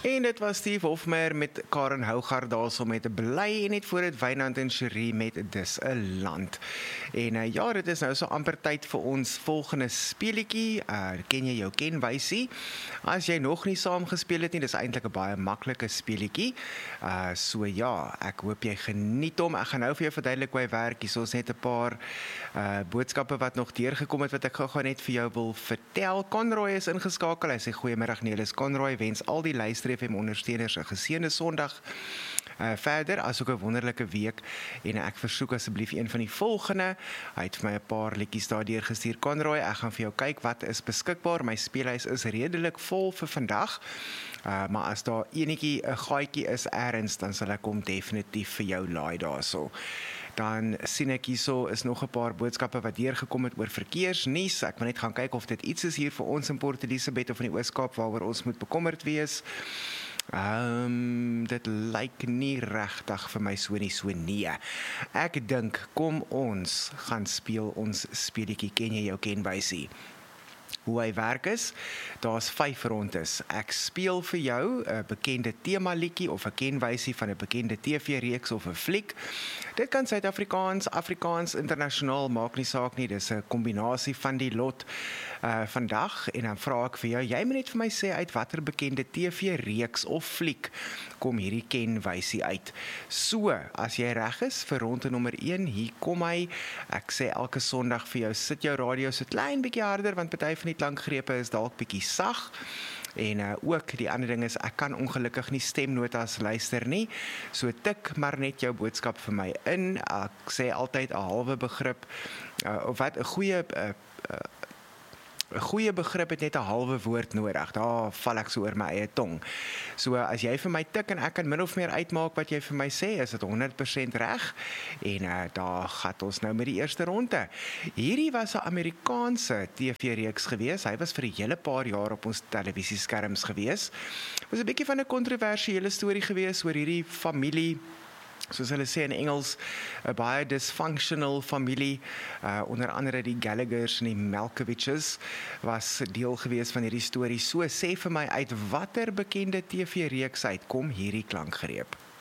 En dit was Steve Hofmeyr met Karen Hougaard daarso met Bly en net voor dit Wynand en Cherie met Dis 'n Land. En ja, dit is nou so amper tyd vir ons volgende speletjie. Ken jy jou kenwysie? As jy nog nie saam gespeel het nie, dis eintlik 'n baie maklike speletjie. So ja, ek hoop jy geniet hom. Ek gaan nou vir jou verduidelik hoe hy werk. Hier is net 'n paar boodskappe wat nog deurgekom het wat ek gou net vir jou wil vertel. Conroy is ingeskakel. Hy sê goeiemiddag Nelis. Conroy wens al die luister FM ondersteuners 'n geseënde Sondag verder, asook 'n wonderlike week, en ek versoek asseblief een van die volgende. Hy het vir my 'n paar liedjies daardeur gestuur. Conroy, ek gaan vir jou kyk wat is beskikbaar. My speelhuis is redelik vol vir vandag, maar as daar enetjie 'n gaatjie is ergens, dan sal ek hom definitief vir jou laai daarso. Dan sien ek hierso is nog 'n paar boodskappe wat deurgekom het oor verkeersnuus. Ek wil net gaan kyk of dit iets is hier vir ons in Port Elizabeth of in die Oos-Kaap waaroor ons moet bekommerd wees. Dit lyk nie regtig vir my so nie. Ek dink, kom ons gaan speel ons speletjie Ken jy jou kenwysie. Hoe hy werk is, daar's 5 rondes. Ek speel vir jou 'n bekende temaliedjie of 'n kenwysie van 'n bekende TV-reeks of 'n fliek. Dit kan Suid-Afrikaans, Afrikaans, internasionaal, maak nie saak nie, dis 'n kombinasie van die lot vandag, en dan vra ek vir jou, jy moet net vir my sê uit watter bekende TV-reeks of fliek kom hierdie kenwysie uit. So, as jy reg is vir ronde nommer 1, hier kom hy. Ek sê elke Sondag vir jou, sit jou radio so klein bietjie harder, want party van die klankgrepe is dalk bietjie sag. En ook die ander ding is, ek kan ongelukkig nie stemnotas luister nie, so tik maar net jou boodskap vir my in. Ek sê altyd 'n halwe begrip, of wat, 'n goeie begrip het net 'n halwe woord nodig. Daar val ek so oor my eie tong. So as jy vir my tik en ek kan min of meer uitmaak wat jy vir my sê, is dit 100% reg. En daar gaan ons nou met die eerste ronde. Hierdie was 'n Amerikaanse TV-reeks gewees. Hy was vir 'n hele paar jaar op ons televisieskerms gewees. Was 'n bietjie van 'n kontroversiële storie gewees oor hierdie familie, soos hulle sê in Engels, 'n baie dysfunctional familie, onder andere die Gallaghers en die Malkoviches was deel gewees van hierdie storie. So sê vir my uit watter bekende TV-reeks uitkom hierdie klankgreep?